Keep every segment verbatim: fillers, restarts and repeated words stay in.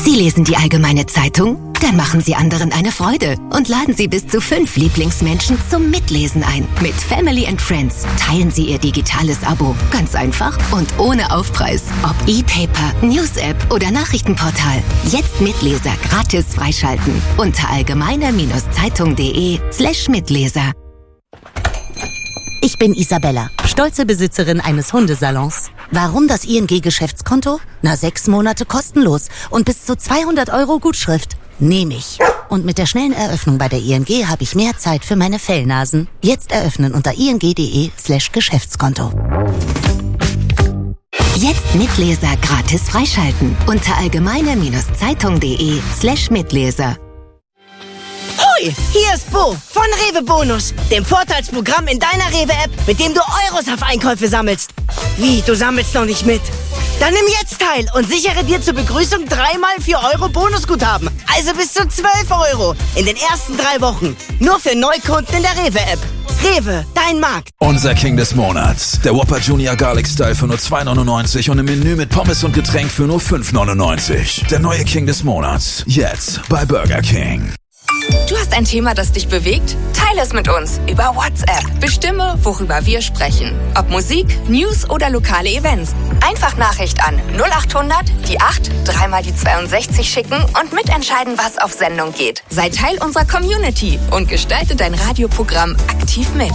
Sie lesen die Allgemeine Zeitung? Dann machen Sie anderen eine Freude und laden Sie bis zu fünf Lieblingsmenschen zum Mitlesen ein. Mit Family and Friends teilen Sie Ihr digitales Abo. Ganz einfach und ohne Aufpreis. Ob E-Paper, News-App oder Nachrichtenportal. Jetzt Mitleser gratis freischalten unter allgemeine-zeitung.de slash Mitleser. Ich bin Isabella, stolze Besitzerin eines Hundesalons. Warum das I N G-Geschäftskonto? Na, sechs Monate kostenlos und bis zu zweihundert Euro Gutschrift. Nehme ich. Und mit der schnellen Eröffnung bei der I N G habe ich mehr Zeit für meine Fellnasen. Jetzt eröffnen unter ing.de slash Geschäftskonto. Jetzt Mitleser gratis freischalten unter allgemeine-zeitung.de slash Mitleser. Hoi, hier ist Bo von Rewe Bonus, dem Vorteilsprogramm in deiner Rewe-App, mit dem du Euros auf Einkäufe sammelst. Wie, du sammelst noch nicht mit? Dann nimm jetzt teil und sichere dir zur Begrüßung dreimal vier Euro Bonusguthaben. Also bis zu zwölf Euro in den ersten drei Wochen. Nur für Neukunden in der Rewe-App. Rewe, dein Markt. Unser King des Monats. Der Whopper Junior Garlic Style für nur zwei neunundneunzig und im Menü mit Pommes und Getränk für nur fünf neunundneunzig. Der neue King des Monats. Jetzt bei Burger King. Du hast ein Thema, das dich bewegt? Teile es mit uns über WhatsApp. Bestimme, worüber wir sprechen. Ob Musik, News oder lokale Events. Einfach Nachricht an null acht hundert, die acht, dreimal die zweiundsechzig schicken und mitentscheiden, was auf Sendung geht. Sei Teil unserer Community und gestalte dein Radioprogramm aktiv mit.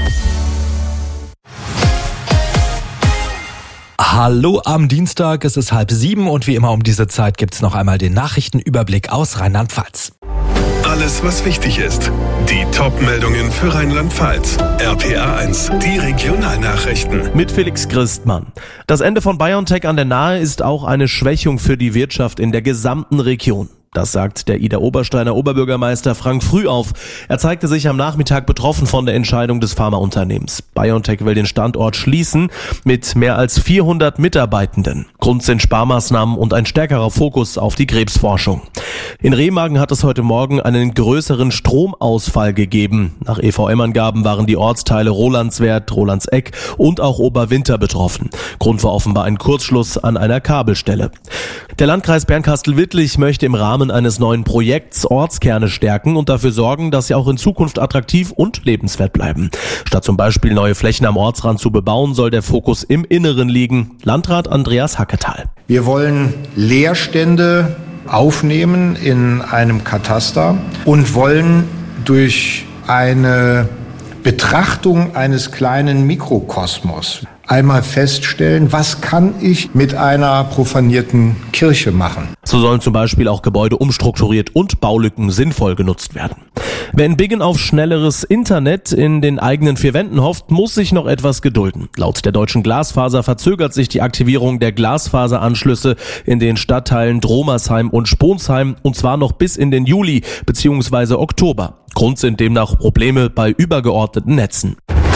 Hallo am Dienstag, es ist halb sieben und wie immer um diese Zeit gibt's noch einmal den Nachrichtenüberblick aus Rheinland-Pfalz. Alles, was wichtig ist. Die Top-Meldungen für Rheinland-Pfalz. R P A eins, die Regionalnachrichten. Mit Felix Christmann. Das Ende von BioNTech an der Nahe ist auch eine Schwächung für die Wirtschaft in der gesamten Region. Das sagt der Idar-Obersteiner Oberbürgermeister Frank Frühauf. Er zeigte sich am Nachmittag betroffen von der Entscheidung des Pharmaunternehmens. BioNTech will den Standort schließen mit mehr als vierhundert Mitarbeitenden. Grund sind Sparmaßnahmen und ein stärkerer Fokus auf die Krebsforschung. In Remagen hat es heute Morgen einen größeren Stromausfall gegeben. Nach E V M-Angaben waren die Ortsteile Rolandswerth, Rolandseck und auch Oberwinter betroffen. Grund war offenbar ein Kurzschluss an einer Kabelstelle. Der Landkreis Bernkastel-Wittlich möchte im Rahmen eines neuen Projekts Ortskerne stärken und dafür sorgen, dass sie auch in Zukunft attraktiv und lebenswert bleiben. Statt zum Beispiel neue Flächen am Ortsrand zu bebauen, soll der Fokus im Inneren liegen. Landrat Andreas Hacketal. Wir wollen Leerstände aufnehmen in einem Kataster und wollen durch eine Betrachtung eines kleinen Mikrokosmos einmal feststellen, was kann ich mit einer profanierten Kirche machen. So sollen zum Beispiel auch Gebäude umstrukturiert und Baulücken sinnvoll genutzt werden. Wer in Bingen auf schnelleres Internet in den eigenen vier Wänden hofft, muss sich noch etwas gedulden. Laut der Deutschen Glasfaser verzögert sich die Aktivierung der Glasfaseranschlüsse in den Stadtteilen Dromersheim und Sponsheim und zwar noch bis in den Juli bzw. Oktober. Grund sind demnach Probleme bei übergeordneten Netzen.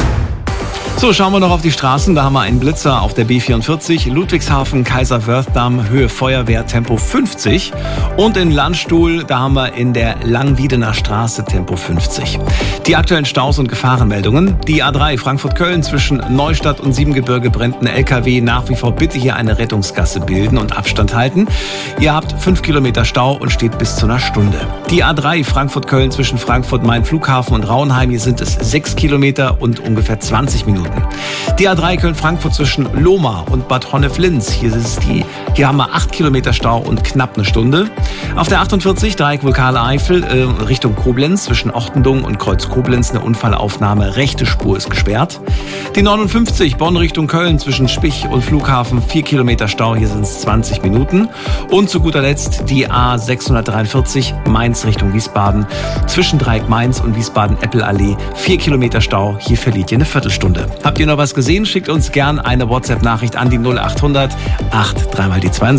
So, schauen wir noch auf die Straßen. Da haben wir einen Blitzer auf der B vierundvierzig, Ludwigshafen, Kaiserwerth-Damm, Höhe Feuerwehr, Tempo fünfzig. Und in Landstuhl, da haben wir in der Langwiedener Straße Tempo fünfzig. Die aktuellen Staus und Gefahrenmeldungen. Die A drei Frankfurt-Köln zwischen Neustadt und Siebengebirge brennt ein L K W. Nach wie vor bitte hier eine Rettungsgasse bilden und Abstand halten. Ihr habt fünf Kilometer Stau und steht bis zu einer Stunde. Die A drei Frankfurt-Köln zwischen Frankfurt-Main-Flughafen und Rauenheim. Hier sind es sechs Kilometer und ungefähr zwanzig Minuten. Die A drei Köln-Frankfurt zwischen Lohmar und Bad Honnef-Linz. Hier ist die, hier haben wir acht Kilometer Stau und knapp eine Stunde. Auf der achtundvierzig Dreieck Vulkane Eifel äh, Richtung Koblenz zwischen Ortendung und Kreuz Koblenz eine Unfallaufnahme. Rechte Spur ist gesperrt. Die neunundfünfzig Bonn Richtung Köln zwischen Spich und Flughafen vier Kilometer Stau. Hier sind es zwanzig Minuten. Und zu guter Letzt die A sechshundertdreiundvierzig Mainz Richtung Wiesbaden zwischen Dreieck Mainz und Wiesbaden-Eppel-Allee vier Kilometer Stau. Hier verliert ihr eine Viertelstunde. Habt ihr noch was gesehen? Schickt uns gern eine WhatsApp-Nachricht an die null acht hundert acht dreimal die zweiundsechzig.